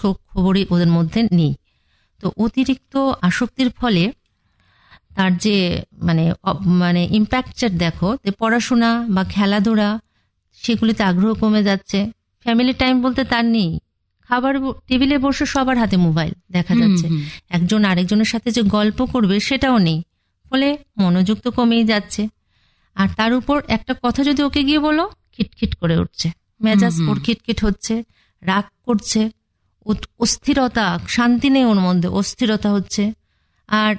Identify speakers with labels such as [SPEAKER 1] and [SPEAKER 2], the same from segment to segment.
[SPEAKER 1] খবরই ওদের মধ্যে নেই। তো অতিরিক্ত আসক্তির ফলে তার যে মানে ইম্প্যাক্টটা দেখো, যে পড়াশোনা বা খেলাধুলা সেগুলিতে আগ্রহ কমে যাচ্ছে। ফ্যামিলি টাইম বলতে তার নেই, খাবার টেবিলে বসে সবার হাতে মোবাইল দেখা যাচ্ছে, একজন আরেকজনের সাথে যে গল্প করবে সেটাও নেই, ফলে মনোযোগ তো কমেই যাচ্ছে। আর তার উপর একটা কথা যদি ওকে গিয়ে বলো, খিটখিট করে উঠছে, মেজাজ ওর খিটখিট হচ্ছে, রাগ করছে, অস্থিরতা, শান্তি নেই ওর মধ্যে, অস্থিরতা হচ্ছে। আর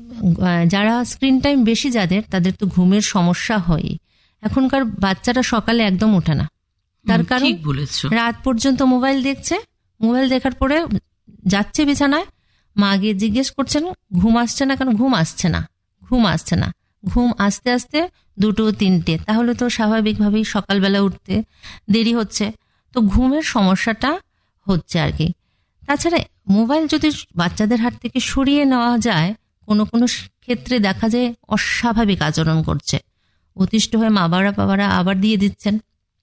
[SPEAKER 1] যারা স্ক্রিন টাইম বেশি যাদের, তাদের তো ঘুমের সমস্যা হয়। এখনকার বাচ্চারা সকালে একদম ওঠে না, তার কারণ রাত পর্যন্ত মোবাইল দেখছে, মোবাইল দেখার পরে যাচ্ছে বিছানায়, মা গিয়ে জিজ্ঞেস করছেন ঘুম আসছে না কেন, ঘুম আসছে না, ঘুম আসছে না, ঘুম আস্তে আস্তে 2টো 3টে, তাহলে তো স্বাভাবিকভাবেই সকালবেলা উঠতে দেরি হচ্ছে। তো ঘুমের সমস্যাটা হচ্ছে আর কি। তাছাড়া মোবাইল যদি বাচ্চাদের হাত থেকে সরিয়ে নেওয়া যায়, কোনো কোনো ক্ষেত্রে দেখা যায় অস্বাভাবিক আচরণ করছে, অতিষ্ঠ হয়ে মা বাবারা আবার দিয়ে দিচ্ছেন।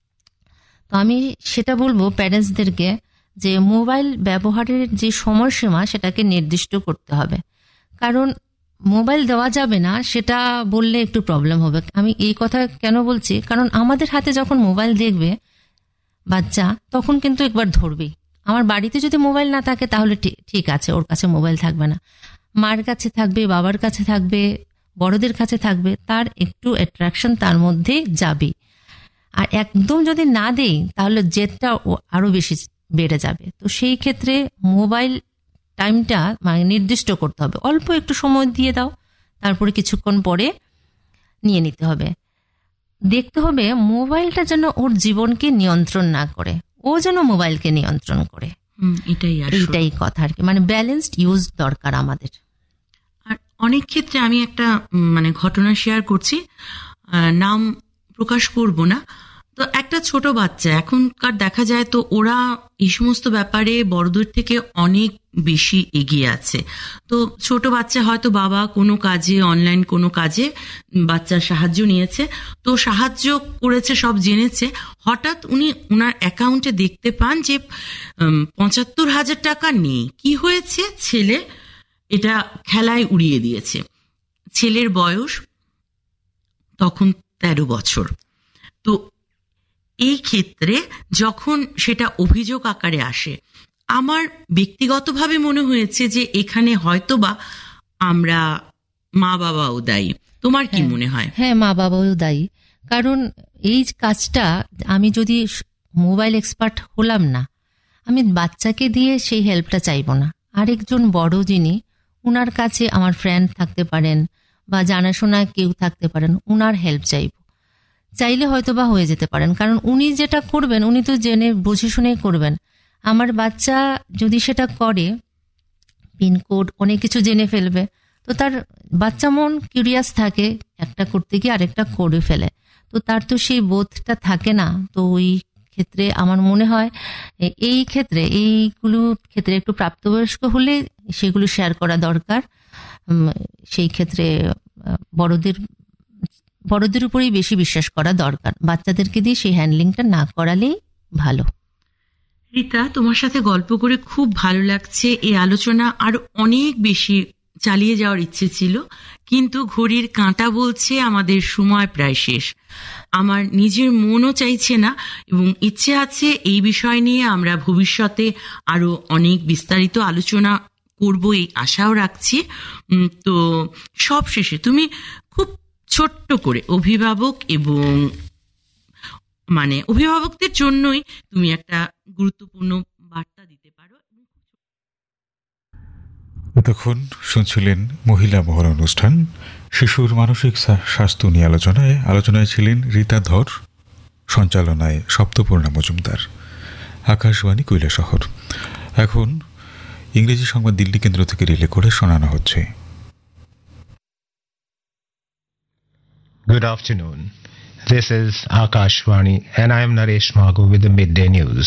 [SPEAKER 1] তো আমি সেটা বলবো প্যারেন্টসদেরকে যে মোবাইল ব্যবহারের যে সময়সীমা সেটাকে নির্দিষ্ট করতে হবে। কারণ মোবাইল দেওয়া যাবে না সেটা বললে একটু প্রবলেম হবে। আমি এই কথা কেন বলছি, কারণ আমাদের হাতে যখন মোবাইল দেখবে বাচ্চা, তখন কিন্তু একবার ধরবেই। আমার বাড়িতে যদি মোবাইল না থাকে তাহলে ঠিক আছে, ওর কাছে মোবাইল থাকবে না, মার কাছে থাকবে, বাবার কাছে থাকবে, বড়দের কাছে থাকবে, তার একটু অ্যাট্রাকশন তার মধ্যে যাবে। আর একদম যদি না দেই তাহলে জেদটা আরো বেশি বেড়ে যাবে। তো সেই ক্ষেত্রে মোবাইল টাইমটা নির্দিষ্ট করতে হবে, অল্প একটু সময় দিয়ে দাও, তারপরে কিছুক্ষণ পরে নিয়ে নিতে হবে। দেখতে হবে মোবাইলটা যেন ওর জীবনকে নিয়ন্ত্রণ না করে, ও যেন মোবাইলকে নিয়ন্ত্রণ করে। এইটাই কথা আর কি, মানে ব্যালেন্সড ইউজ দরকার আমাদের।
[SPEAKER 2] আর অনেক ক্ষেত্রে আমি একটা ঘটনা শেয়ার করছি, নাম প্রকাশ করব না। তো একটা ছোট বাচ্চা, এখনকার দেখা যায় তো ওরা এই সমস্ত ব্যাপারে বড়দের থেকে অনেক বেশি এগিয়ে আছে। তো ছোট বাচ্চা হয়তো বাবা কোনো কাজে, অনলাইন কোনো কাজে বাচ্চার সাহায্য নিয়েছে, তো সাহায্য করেছে, সব জেনেছে। হঠাৎ উনি ওনার অ্যাকাউন্টে দেখতে পান যে ৭৫,০০০ টাকা নেই। কি হয়েছে? ছেলে এটা খেলায় উড়িয়ে দিয়েছে। ছেলের বয়স তখন 13 বছর। তো এই ক্ষেত্রে যখন সেটা অভিযোগ আকারে আসে, আমার ব্যক্তিগতভাবে মনে হয়েছে যে এখানে হয়তোবা আমরা মা বাবাও দায়ী। তোমার কি মনে হয়?
[SPEAKER 1] হ্যাঁ, মা বাবাও দায়ী। কারণ এই কাজটা আমি যদি মোবাইল এক্সপার্ট হলাম না, আমি বাচ্চাকে দিয়ে সেই হেল্পটা চাইবো না। আরেকজন বড় যিনি, উনার কাছে আমার ফ্রেন্ড থাকতে পারেন বা জানাশোনা কেউ থাকতে পারেন, উনার হেল্প চাইলে হয়তো বা হয়ে যেতে পারেন। কারণ উনি যেটা করবেন, উনি তো জেনে বুঝে শুনেই করবেন। আমার বাচ্চা যদি সেটা করে, পিনকোড অনেক কিছু জেনে ফেলবে, তো তার বাচ্চা মন কিউরিয়াস থাকে, একটা করতে গিয়ে আরেকটা করে ফেলে, তো তার তো সেই বোধটা থাকে না। তো ওই ক্ষেত্রে আমার মনে হয় এইগুলো ক্ষেত্রে একটু প্রাপ্তবয়স্ক হলে সেগুলো শেয়ার করা দরকার। সেই ক্ষেত্রে বড়দের উপরেই বেশি বিশ্বাস করা দরকার, বাচ্চাদেরকে দিয়ে সেই হ্যান্ডলিংটা না করালেই ভালো।
[SPEAKER 2] রীতা, তোমার সাথে গল্প করে খুব ভালো লাগছে। এই আলোচনা আরো অনেক বেশি চালিয়ে যাওয়ার ইচ্ছে ছিল, কিন্তু ঘড়ির কাঁটা বলছে আমাদের সময় প্রায় শেষ। আমার নিজের মনও চাইছে না, এবং ইচ্ছে আছে এই বিষয় নিয়ে আমরা ভবিষ্যতে আরো অনেক বিস্তারিত আলোচনা করব, এই আশাও রাখছি। তো সব শেষে তুমি খুব ছোট্ট করে অভিভাবক এবং অভিভাবকদের জন্যই তুমি একটা গুরুত্বপূর্ণ বার্তা দিতে পারো।
[SPEAKER 3] এতক্ষণ শুনছিলেন মহিলা মহল অনুষ্ঠান, শিশুর মানসিক স্বাস্থ্য নিয়ে আলোচনায় ছিলেন রীতা ধর, সঞ্চালনায় সপ্তপূর্ণা মজুমদার। আকাশবাণী কৈলাসহর। এখন ইংরেজি সংবাদ দিল্লি কেন্দ্র থেকে রিলে করে শোনানো হচ্ছে।
[SPEAKER 4] Good afternoon. This is Akashvani and I am Naresh Magu with the Midday News.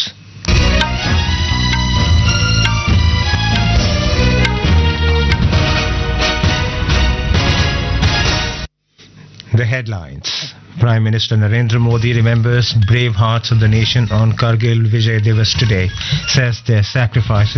[SPEAKER 4] The headlines. Prime Minister Narendra Modi remembers brave hearts of the nation on Kargil Vijay Divas today, says their sacrifices